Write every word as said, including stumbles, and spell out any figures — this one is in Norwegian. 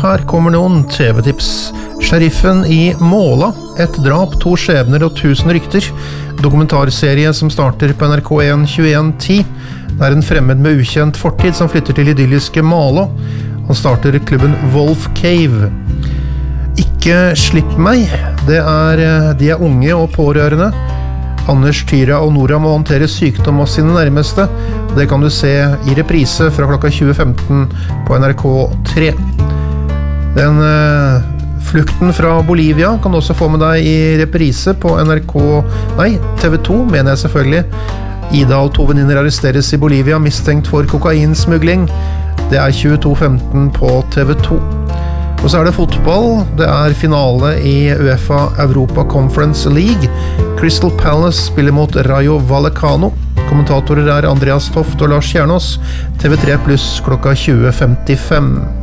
her kommer noen T V-tips. Sheriffen i Måla, et drap, to skjebner og tusen rykter. Dokumentarserie som starter på N R K en tjueen ti. Det er en fremmed med ukjent fortid som flytter til idylliske Måla. Han starter klubben Wolf Cave. Ikke slipp meg. Det er, de er unge og pårørende. Anders, Tyra og Nora må håndtere sykdom av sine nærmeste. Det kan du se i reprise fra klokka tjue femten på N R K tre. Den uh, flukten fra Bolivia kan du også få med deg i reprise på N R K, nei, T V to, mener jeg selvfølgelig. Ida og to venninner arresteres i Bolivia, mistenkt for kokainsmugling. Det er tjueto femten på T V to. Og så er det fotball. Det er finale i UEFA Europa Conference League. Crystal Palace spiller mot Rayo Vallecano. Kommentatorer er Andreas Toft og Lars Kjernås. T V tre pluss klokka tjue femtifem.